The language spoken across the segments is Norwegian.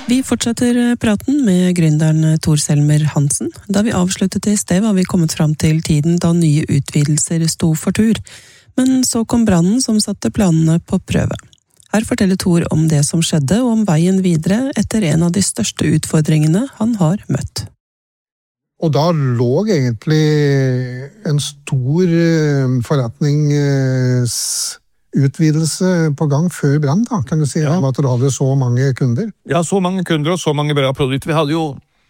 Vi fortsetter praten med gründeren Tor Selmer Hansen. Da vi avsluttet I sted var vi kommet fram til tiden da nye utvidelser sto for tur. Men så kom brannen som satte planene på prøve. Her forteller Tor om det som skjedde og om veien videre etter en av de største utfordringene han har møtt. Og da lå egentlig en stor forretningsutvidelse på gang før brann, da, kan du si, om at du hadde så mange kunder? Ja, så mange kunder og så mange bra produkter. Vi hadde jo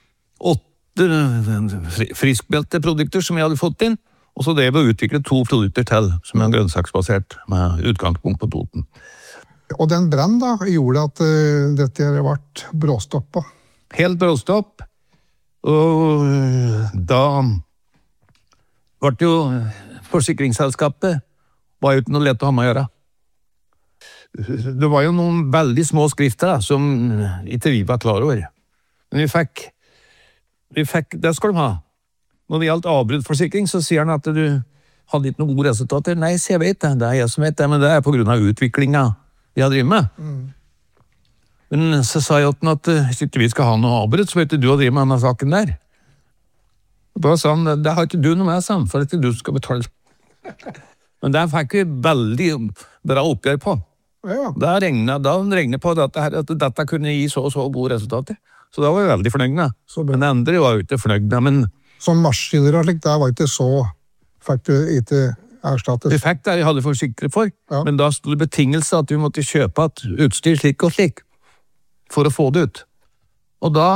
8 friskmelte produkter som vi hadde fått inn, og så drev vi å utvikle 2 produkter til, som grønnsaksbasert, med utgangspunkt på Toten. Og den brann da gjorde at dette ble bråstoppet? Helt bråstopp. Og da ble det jo forsikringsselskapet var jo ikke noe lett å ha med å gjøre. Det var jo noen veldig små skrifter da, som ikke vi var klar over. Men vi fikk, det skal de ha. Når det gjaldt avbruddforsikring, så sier han at du hadde ikke noen gode resultater. Nei, så jeg vet det, det jeg som vet det, men det på grunn av utviklingen vi har drevet med. Men så sa jeg til han at hvis ikke vi skal ha noe avbrudd, så vet du å drive med denne saken der. Og da sa han, det har ikke du noe med, sa han, for det er ikke du som skal betale. Men det fikk vi veldig bra oppgjør på. Ja. Da regnet på at dette kunne gi så og så gode resultater. Så da var vi veldig fornøyd med. Men det andre var jo ikke fornøyd med. Men som maskiner og slik, det var ikke så, fikk du ikke erstattet? Vi fikk det jeg hadde forsikret for, men da stod det betingelse at vi måtte kjøpe et utstyr slik og slik. For å få det ut. Og da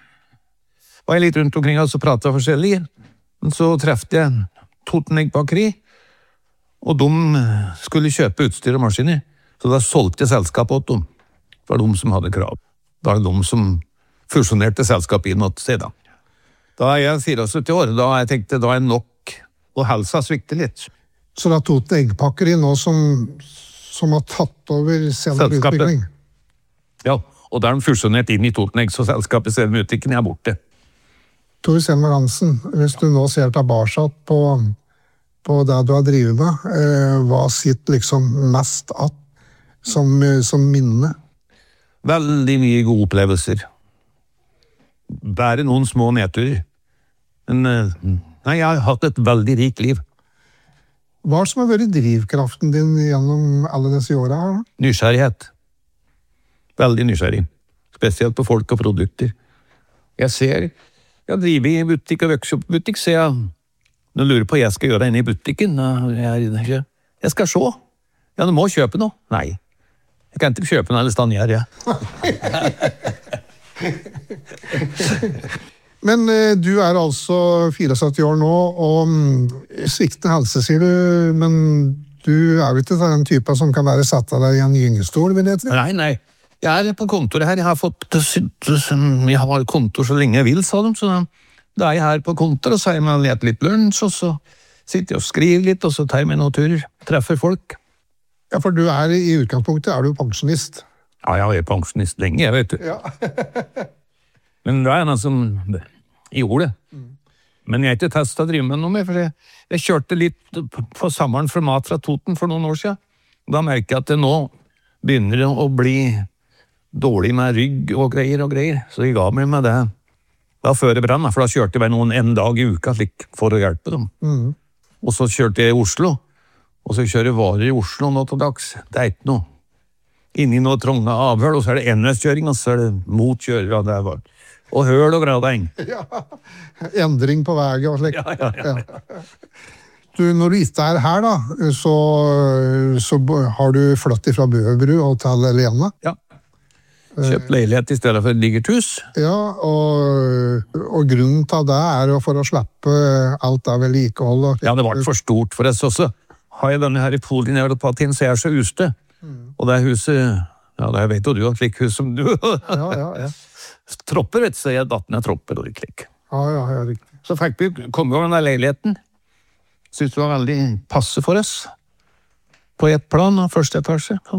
var jeg litt rundt omkring og så pratet jeg forskjellig. Men så trefte jeg Toten Egg Bakeri, og de skulle kjøpe utstyr og maskiner. Så da solgte jeg selskapet åt dem. Det var de som hadde krav. Det var de som fusjonerte selskapet inn og se da. Da jeg 74 år, da jeg tenkte da nok, og helsa svikte litt. Så da Toten Egg Bakeri nå som har tatt over selskapet? Ja. Og da de fusjonert inn I Toten Egg, så selskapet Selmutikken borte. Tor Selmer Hansen, hvis du nå ser tilbake på det du har drivet med, hva sitter liksom mest att som minne? Veldig mye gode opplevelser. Bare noen små nedturer. Men nei, jeg har hatt et veldig rikt liv. Hva som har vært drivkraften din gjennom alle disse årene her? Nysgjerrighet. Veldig nysgjerrig. Spesielt på folk og produkter. Jeg driver I butikk og workshop-butikk, så jeg lurer på hva jeg skal gjøre inne I butikken. Jeg skal se. Ja, du må kjøpe noe. Nei, jeg kan ikke kjøpe noe eller stanjer, ja. Men du altså 74 år nå, og sviktende helse, sier du, men du jo ikke den typen som kan være satt av deg I en gyngestol, vil jeg tro? Nei. Jeg på kontoret her. Jeg har kontor så lenge jeg vil, sa de. Så da jeg her på kontor, og så jeg med litt lunsj, og så sitter jeg og skriver litt, og så tar jeg med noen turer, treffer folk. Ja, for du I utgangspunktet, du pensjonist? Ja, jeg pensjonist lenge, jeg vet du. Ja. Men det noe som gjorde det. Men jeg har ikke testet å drive med noe mer, for jeg kjørte litt på sommeren for mat fra Toten for noen år siden. Da merker jeg at det nå begynner å bli dårlig med rygg og greier, så jeg ga meg med det. Da før det brann, for da kjørte jeg noen en dag I uka slik, for å hjelpe dem. Og så kjørte jeg I Oslo, og så kjører varer I Oslo nå til dags. Det ikke noe. Inni noe trånge avhør, og så det enveiskjøring, og så det motkjører, og det var. Og høl og gradeng. Ja, endring på veien og slik. Ja. Du, når du ikke her da, så har du flyttet fra Bøbru og til Lena. Ja. Kjøpt leilighet I stedet for et digert hus. Ja, og grunnen til det for å slippe alt det vedlikehold. Ja, det var for stort for oss også. Har jeg denne her I Polien jeg på tiden, så jeg så uste. Og det huset, ja, det vet jo du, et slik hus som du. Ja. Tropper, vet du, så jeg datt ned tropper og litt slik. Ja, riktig. Så fikk vi komme over den leiligheten. Synes det var veldig passe for oss. På ett plan, første etasje. Og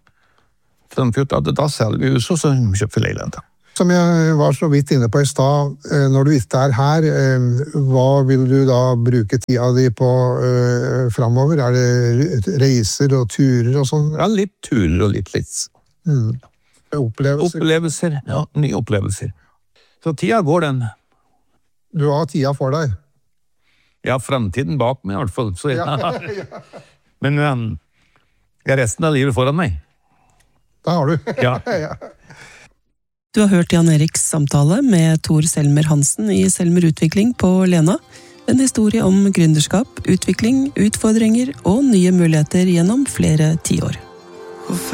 da selger vi huset, og så kjøper vi leiligheten. Som jeg var så vidt inne på I stad, når du ikke her, hva vil du da bruke tida di på fremover? Det reiser og turer og sånn? Ja, litt turer og litt. Opplevelser. Ja, nye opplevelser. Så tida går den. Du har tida for deg. Ja, fremtiden bak meg i hvert fall. Så, Ja. Men jeg har resten av livet foran meg. Det har du. Ja. Du har hørt Jan Eriks samtale med Tor Selmer Hansen i Selmer Utvikling på Lena. En historie om gründerskap, utvikling, utfordringer og nye muligheter gjennom flere tiår.